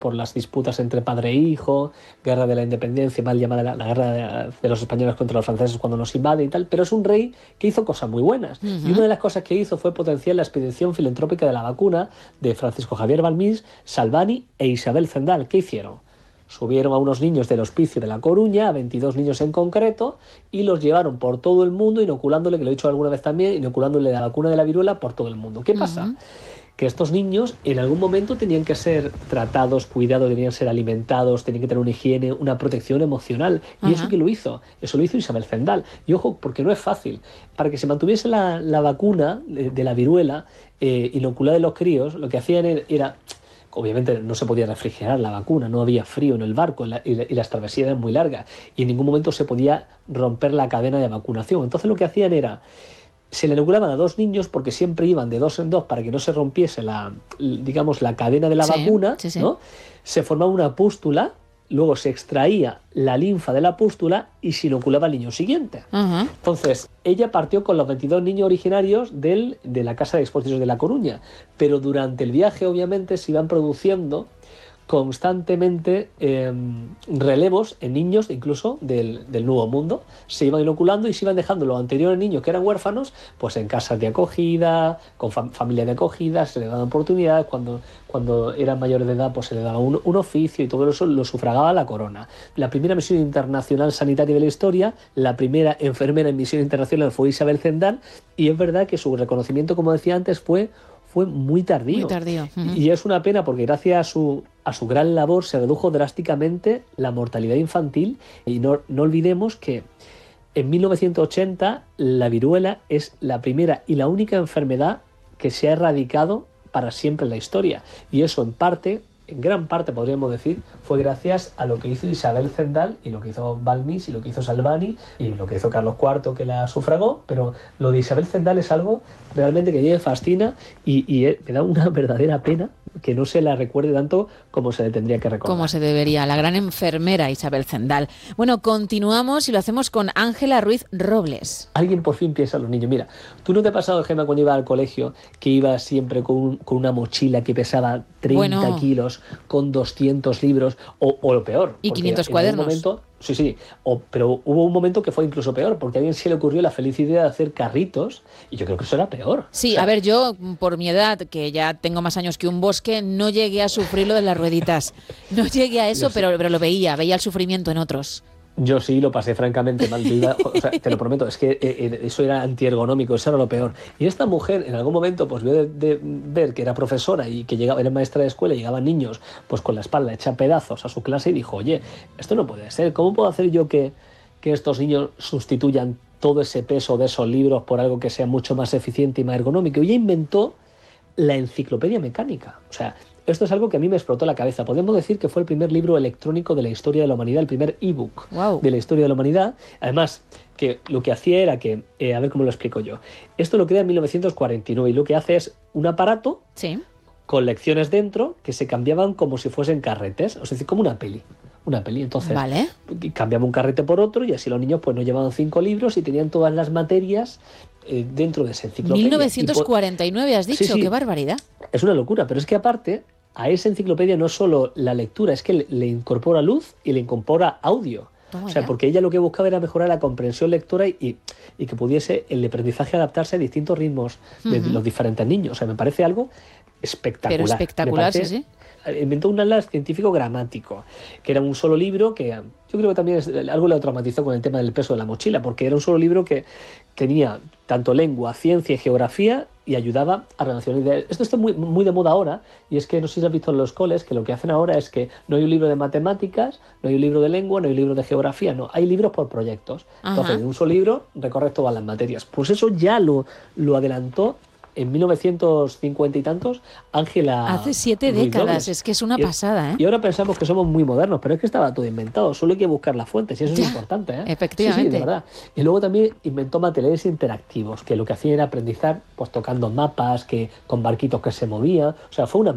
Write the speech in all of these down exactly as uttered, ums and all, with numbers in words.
por las disputas entre padre e hijo, guerra de la independencia, mal llamada la, la guerra de, de los españoles contra los franceses cuando nos invaden y tal, pero es un rey que hizo cosas muy buenas. Uh-huh. Y una de las cosas que hizo fue potenciar la expedición filantrópica de la vacuna de Francisco Javier Balmis, Salvani e Isabel Zendal. ¿Qué hicieron? Subieron a unos niños del Hospicio de La Coruña, a veintidós niños en concreto, y los llevaron por todo el mundo inoculándole, que lo he dicho alguna vez también, inoculándole la vacuna de la viruela por todo el mundo. ¿Qué pasa? Uh-huh. Que estos niños en algún momento tenían que ser tratados, cuidados, tenían que ser alimentados, tenían que tener una higiene, una protección emocional. ¿Y uh-huh. eso quién lo hizo? Eso lo hizo Isabel Zendal. Y ojo, porque no es fácil. Para que se mantuviese la, la vacuna de, de la viruela eh, inoculada en los críos, lo que hacían era... Obviamente no se podía refrigerar la vacuna, no había frío en el barco la, y, la, y las travesías eran muy largas. Y en ningún momento se podía romper la cadena de vacunación. Entonces lo que hacían era... Se le inoculaban a dos niños porque siempre iban de dos en dos para que no se rompiese la, digamos, la cadena de la sí, vacuna, sí, sí. ¿no? Se formaba una pústula, luego se extraía la linfa de la pústula y se inoculaba al niño siguiente. Uh-huh. Entonces, ella partió con los veintidós niños originarios del, de la Casa de Exposiciones de La Coruña, pero durante el viaje, obviamente, se iban produciendo constantemente eh, relevos en niños incluso del, del Nuevo Mundo. Se iban inoculando y se iban dejando los anteriores niños que eran huérfanos pues en casas de acogida, con fam- familias de acogida, se les daban oportunidades, cuando, cuando eran mayores de edad pues se les daba un, un oficio y todo eso lo sufragaba la corona. La primera misión internacional sanitaria de la historia, la primera enfermera en misión internacional fue Isabel Zendal, y es verdad que su reconocimiento, como decía antes, fue fue muy tardío. Muy tardío. Uh-huh. Y es una pena porque gracias a su, a su gran labor se redujo drásticamente la mortalidad infantil. Y no, no olvidemos que en mil novecientos ochenta la viruela es la primera y la única enfermedad que se ha erradicado para siempre en la historia. Y eso en parte, en gran parte podríamos decir, fue gracias a lo que hizo Isabel Zendal y lo que hizo Balmis y lo que hizo Salvani y lo que hizo Carlos cuarto, que la sufragó. Pero lo de Isabel Zendal es algo realmente que a mí me fascina y, y me da una verdadera pena que no se la recuerde tanto como se le tendría que recordar. Como se debería, la gran enfermera Isabel Zendal. Bueno, continuamos y lo hacemos con Ángela Ruiz Robles. Alguien por fin piensa en los niños. Mira, ¿tú no te ha pasado, Gemma, cuando iba al colegio, que ibas siempre con, un, con una mochila que pesaba treinta bueno. kilos, con doscientos libros, o, o lo peor? Y quinientos cuadernos. Momento, sí, sí, o, pero hubo un momento que fue incluso peor, porque a alguien se le ocurrió la feliz idea de hacer carritos, y yo creo que eso era peor. Sí, o sea, a ver, yo, por mi edad, que ya tengo más años que un bosque, no llegué a sufrir lo de las rueditas. No llegué a eso, pero, pero lo veía, veía el sufrimiento en otros. Yo sí lo pasé francamente mal. Iba, o sea, te lo prometo, es que eh, eso era antiergonómico, eso era lo peor. Y esta mujer en algún momento pues vio de, de ver que era profesora y que llegaba, era maestra de escuela y llegaban niños pues con la espalda hecha pedazos a su clase y dijo, oye, esto no puede ser, ¿cómo puedo hacer yo que, que estos niños sustituyan todo ese peso de esos libros por algo que sea mucho más eficiente y más ergonómico? Y ella inventó la enciclopedia mecánica. O sea, esto es algo que a mí me explotó la cabeza. Podemos decir que fue el primer libro electrónico de la historia de la humanidad, el primer ebook wow. de la historia de la humanidad. Además, que lo que hacía era que, eh, a ver cómo lo explico yo, esto lo crea en mil novecientos cuarenta y nueve y lo que hace es un aparato sí. con lecciones dentro que se cambiaban como si fuesen carretes, es decir, como una peli. Una peli, entonces vale. cambiaba un carrete por otro y así los niños pues no llevaban cinco libros y tenían todas las materias eh, dentro de esa enciclopedia. mil novecientos cuarenta y nueve has dicho, sí, sí. Qué barbaridad. Es una locura, pero es que aparte a esa enciclopedia no solo la lectura, es que le, le incorpora luz y le incorpora audio. Toma o sea, ya. porque ella lo que buscaba era mejorar la comprensión lectora y, y, y que pudiese el aprendizaje adaptarse a distintos ritmos de uh-huh. los diferentes niños. O sea, me parece algo espectacular. Pero espectacular, parece, sí, sí. Inventó un atlas científico gramático, que era un solo libro que yo creo que también es, algo le traumatizó con el tema del peso de la mochila, porque era un solo libro que tenía tanto lengua, ciencia y geografía y ayudaba a relacionar ideas. Esto está muy, muy de moda ahora, y es que no sé si has visto en los coles que lo que hacen ahora es que no hay un libro de matemáticas, no hay un libro de lengua, no hay un libro de geografía, no, hay libros por proyectos. Ajá. Entonces, en un solo libro recorres todas las materias. Pues eso ya lo, lo adelantó en mil novecientos cincuenta y tantos, Ángela Hace siete Ruiz décadas, Robles. es que es una y, pasada, ¿eh? Y ahora pensamos que somos muy modernos, pero es que estaba todo inventado, solo hay que buscar las fuentes, y eso ya, es importante, ¿eh? Efectivamente. Sí, sí, de verdad. Y luego también inventó materiales interactivos, que lo que hacían era aprendizar, pues tocando mapas, que con barquitos que se movían, o sea, fue una máquina.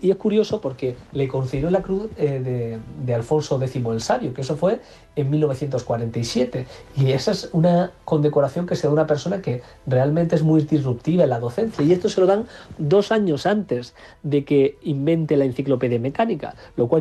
Y es curioso porque le concedió la cruz eh, de, de Alfonso décimo el Sabio, que eso fue en mil novecientos cuarenta y siete. Y esa es una condecoración que se da a una persona que realmente es muy disruptiva en la docencia. Y esto se lo dan dos años antes de que invente la enciclopedia mecánica, lo cual